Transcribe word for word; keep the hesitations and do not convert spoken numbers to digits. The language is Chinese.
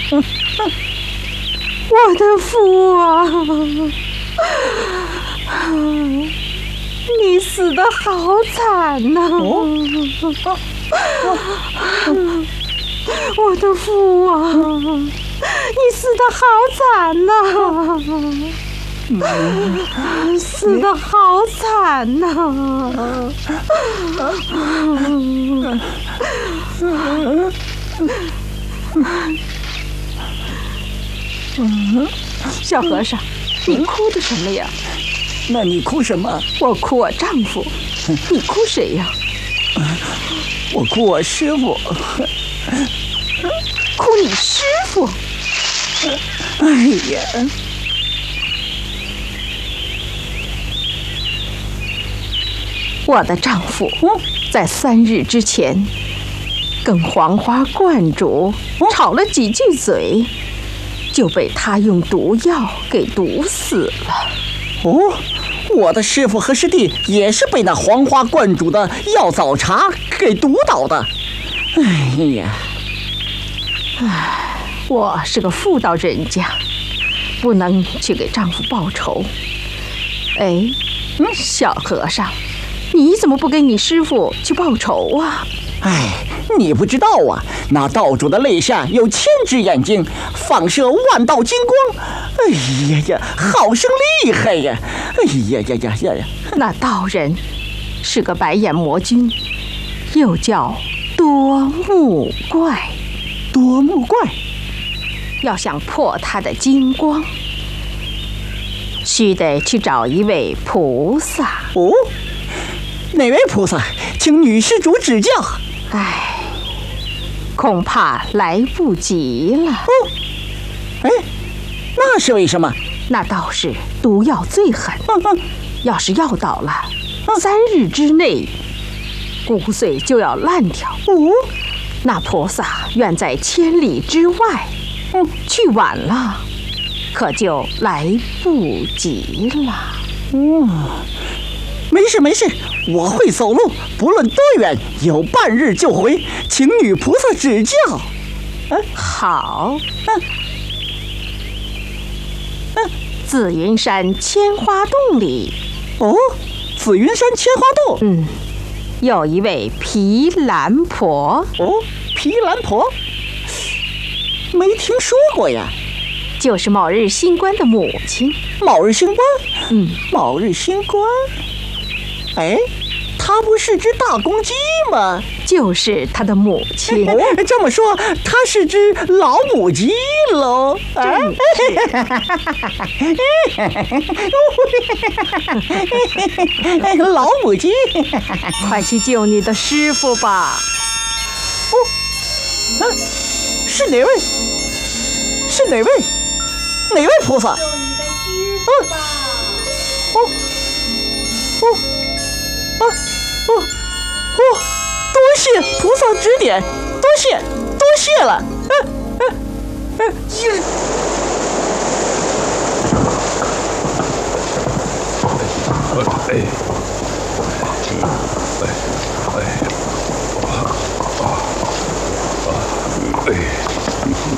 我的父啊，你死得好惨呐！哦，我的父啊，你死得好惨呐！死得好惨呐！小和尚，你哭的什么呀？ 那你哭什么？ 我哭我丈夫。你哭谁呀？ 我哭我师傅。 哭你师傅？ 哎呀！ 我的丈夫在三日之前跟黄花观主吵了几句嘴，就被他用毒药给毒死了。 哦，我的师傅和师弟也是被那黄花观主的药枣茶给毒倒的。哎呀， 唉，我是个妇道人家，不能去给丈夫报仇。哎，嗯，小和尚，你怎么不跟你师傅去报仇啊？ 哎，你不知道啊，那道主的肋下有千只眼睛，放射万道金光。哎呀呀，好生厉害呀！哎呀呀呀呀呀！ 那道人是个白眼魔君，又叫多目怪。 多目怪， 要想破他的金光，须得去找一位菩萨。 哦，哪位菩萨？请女施主指教。 唉，恐怕来不及了。 哦，哎，那是为什么？ 那道士毒药最狠， 嗯嗯、 要是药倒了，嗯、三日之内骨髓就要烂掉。 哦， 那菩萨远在千里之外，嗯，去晚了，可就来不及了。 嗯，没事没事，我会走路，不论多远，有半日就回，请女菩萨指教。 嗯，好。嗯嗯，紫云山千花洞里。 哦，紫云山千花洞。 嗯，有一位毗蓝婆。 哦，毗蓝婆，没听说过呀。 就是卯日星官的母亲。 卯日星官？ 嗯， 卯日星官。哎，她不是只大公鸡吗？ 就是她的母亲。 哦，这么说，她是只老母鸡喽？ 真是。老母鸡， 快去救你的师傅吧！ 哦，啊，是哪位？是哪位？哪位菩萨？ 救你的师傅吧！ 哦哦哦哦哦！多谢菩萨指点，多谢多谢了。嗯嗯嗯，一。 哎。